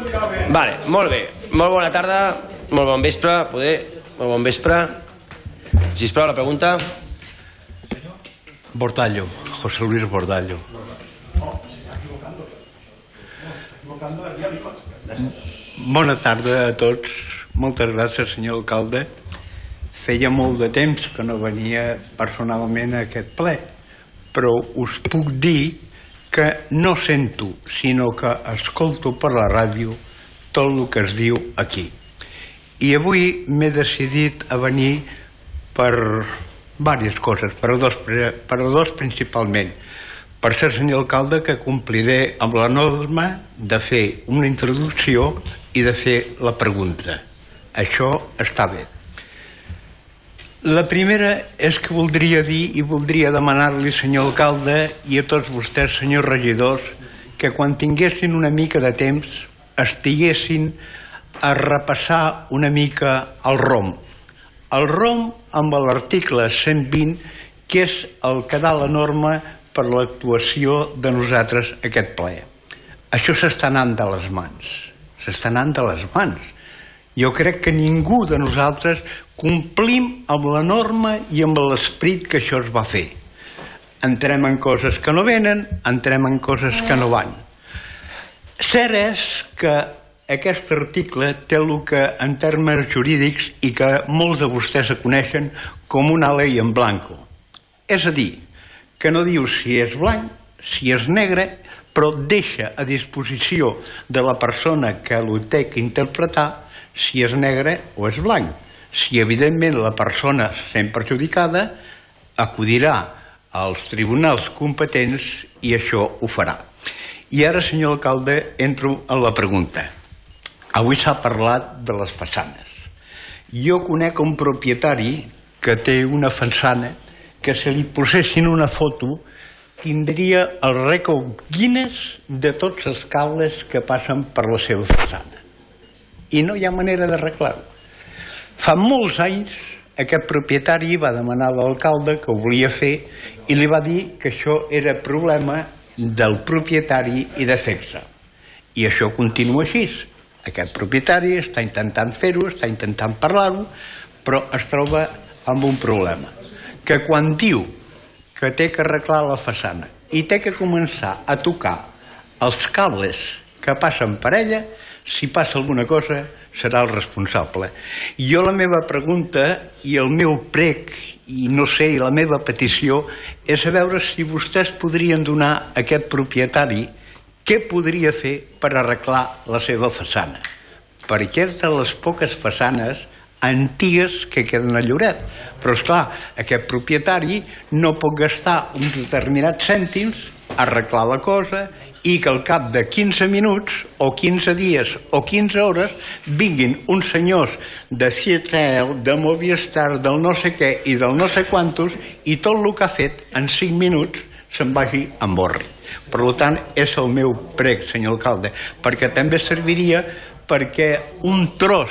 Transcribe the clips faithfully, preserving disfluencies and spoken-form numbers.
Vale, molt bé. Molt bona tarda, molt bon vespre, poder, molt bon vespre. Sisplau, la pregunta. Bordallo, José Luis Bordallo. Bona tarda a tots. Moltes gràcies, senyor alcalde. Feia molt de temps que no venia personalment a aquest ple, però us puc dir que no sento, sinó que escolto per la ràdio tot el que es diu aquí. I avui m'he decidit a venir per diverses coses, per dos, per dos principalment. Per ser, senyor alcalde, que compliré amb la norma de fer una introducció i de fer la pregunta. Això està bé. La primera és que voldria dir i voldria demanar-li, senyor alcalde, i a tots vostès, senyors regidors, que quan tinguessin una mica de temps estiguessin a repassar una mica el R O M. El R O M amb l'article cent vint, que és el que dà la norma per l'actuació de nosaltres a aquest ple. Això s'està anant de les mans. S'està anant de les mans. Jo crec que ningú de nosaltres complim amb la norma i amb l'esperit que això es va fer. Entrem en coses que no venen, entrem en coses que no van. Cert és que aquest article té el que en termes jurídics i que molts de vostès coneixen com una llei en blanco. És a dir, que no diu si és blanc, si és negre, però deixa a disposició de la persona que ho té que interpretar si és negre o és blanc. Si evidentment la persona se sent perjudicada, acudirà als tribunals competents i això ho farà. I ara, senyor alcalde, entro en la pregunta. Avui s'ha parlat de les façanes. Jo conec un propietari que té una façana que si li posessin una foto tindria el rècord Guinness de tots els cables que passen per la seva façana. I no hi ha manera d'arreglar-ho. Fa molts anys aquest propietari va demanar a l'alcalde que ho volia fer i li va dir que això era problema del propietari i de fer-se. I això continua així. Aquest propietari està intentant fer-ho, està intentant parlar-ho, però es troba amb un problema. Que quan diu que té que arreglar la façana i té que començar a tocar els cables que passen per ella, si passa alguna cosa serà el responsable. Jo la meva pregunta i el meu prec, i no sé, i la meva petició, és a veure si vostès podrien donar a aquest propietari què podria fer per arreglar la seva façana. Perquè és de les poques façanes antigues que queden a Lloret. Però, esclar, aquest propietari no pot gastar uns determinats cèntims a arreglar la cosa i que al cap de quinze minuts o quinze dies o quinze hores vinguin uns senyors de Citel, de Movistar, del no sé què i del no sé quantos i tot el que ha fet en cinc minuts se'n vagi en borri. Per tant, és el meu prec, senyor alcalde, perquè també serviria perquè un tros,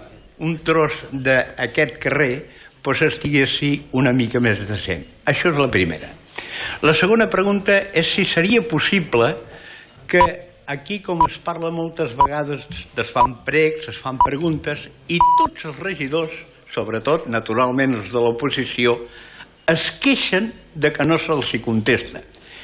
un tros d'aquest carrer estiguessi una mica més decent. Això és la primera. La segona pregunta és si seria possible que aquí, com es parla moltes vegades, es fan pregs, es fan preguntes, i tots els regidors, sobretot, naturalment, els de l'oposició, es queixen de que no se'ls hi contesta.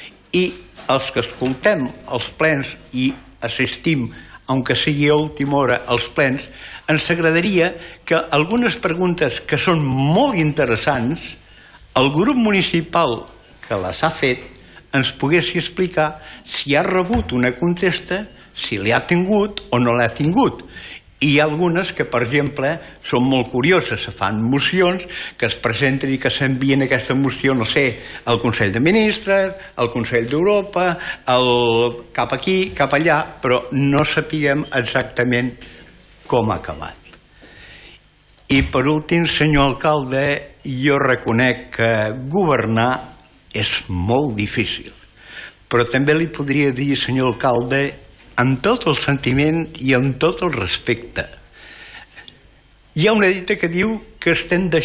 I els que escoltem els plens i assistim, aunque sigui a última hora, als plens, ens agradaria que algunes preguntes que són molt interessants, el grup municipal que les ha fet ens pogués explicar si ha rebut una contesta, si l'ha tingut o no l'ha tingut. I hi ha algunes que, per exemple, són molt curioses. Se fan mocions que es presenten i que s'envien aquesta moció, no sé, al Consell de Ministres, al Consell d'Europa, cap aquí, cap allà, però no sapiguem exactament com ha acabat. I per últim, senyor alcalde, jo reconec que governar és molt difícil, però també li podria dir, senyor alcalde, amb tot el sentiment i amb tot el respecte. Hi ha una dita que diu que estem deixant